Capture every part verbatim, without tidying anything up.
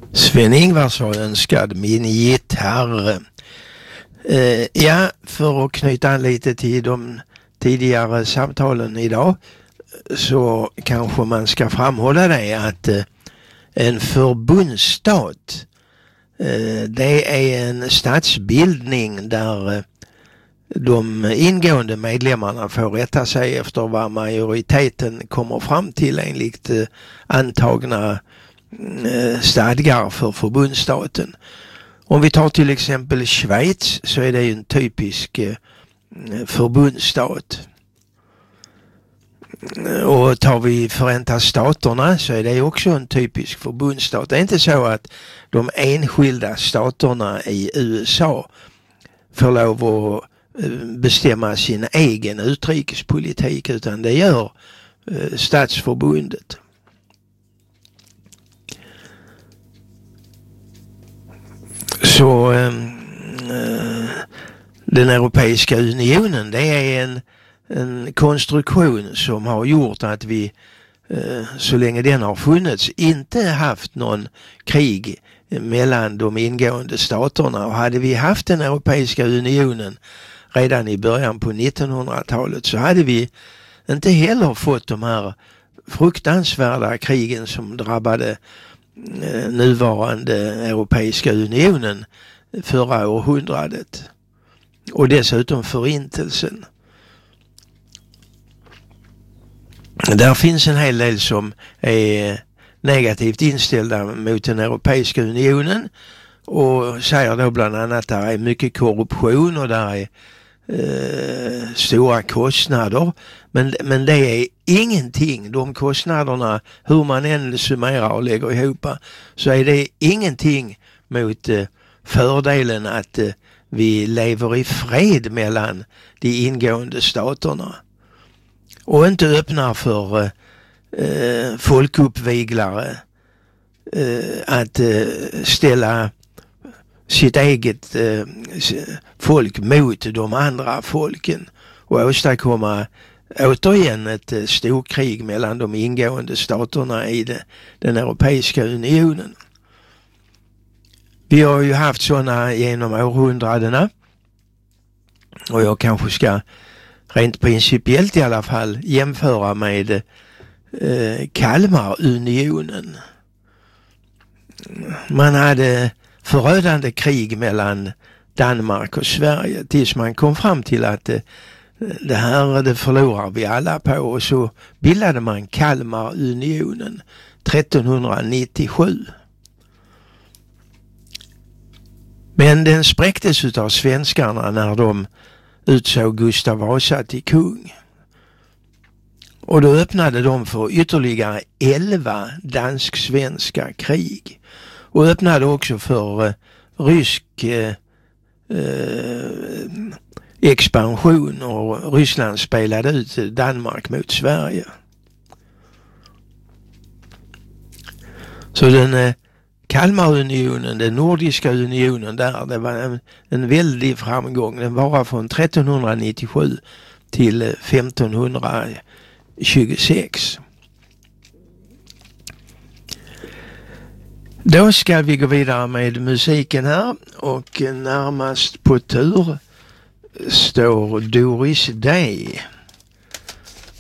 Sven-Ingvars har önskad minigitarr. Eh, ja, för att knyta an lite till de tidigare samtalen idag så kanske man ska framhålla det att eh, en förbundsstat eh, det är en statsbildning där eh, de ingående medlemmarna får rätta sig efter vad majoriteten kommer fram till enligt eh, antagna eh, stadgar för förbundsstaten. Om vi tar till exempel Schweiz så är det ju en typisk eh, förbundsstat. Och tar vi Förenta Staterna så är det också en typisk förbundsstat. Det är inte så att de enskilda staterna i U S A får lov att bestämma sin egen utrikespolitik, utan det gör eh, statsförbundet. Så eh, den Europeiska unionen, det är en, en konstruktion som har gjort att vi eh, så länge den har funnits inte haft någon krig mellan de ingående staterna. Och hade vi haft den Europeiska unionen redan i början på nittonhundratalet så hade vi inte heller fått de här fruktansvärda krigen som drabbade eh, nuvarande Europeiska unionen förra århundradet. Och dessutom förintelsen. Där finns en hel del som är negativt inställda mot den Europeiska unionen och säger då bland annat att det är mycket korruption och där är eh, stora kostnader. Men, men det är ingenting, de kostnaderna, hur man än summerar och lägger ihop, så är det ingenting mot eh, fördelen att eh, vi lever i fred mellan de ingående staterna och inte öppnar för eh, Eh, folkuppviglare eh, att eh, ställa sitt eget eh, folk mot de andra folken och åstadkomma återigen ett eh, storkrig mellan de ingående staterna i det, den Europeiska unionen. Vi har ju haft sådana genom århundradena och jag kanske ska rent principiellt i alla fall jämföra med Eh, Kalmarunionen. Man hade förödande krig mellan Danmark och Sverige tills man kom fram till att eh, det här det förlorar vi alla på, och så bildade man Kalmarunionen trettonhundranittiosju. Men den spräcktes utav svenskarna när de utsåg Gustav Vasa till kung. Och då öppnade de för ytterligare elva dansk-svenska krig. Och öppnade också för eh, rysk eh, eh, expansion, och Ryssland spelade ut Danmark mot Sverige. Så den eh, Kalmarunionen, den nordiska unionen där, det var en, en väldig framgång. Den var från trettonhundranittiosju till eh, femtonhundratjugosex. Då ska vi gå vidare med musiken här, och närmast på tur står Doris Day.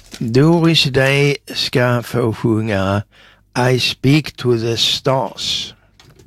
Doris Day ska få sjunga I Speak to the Stars.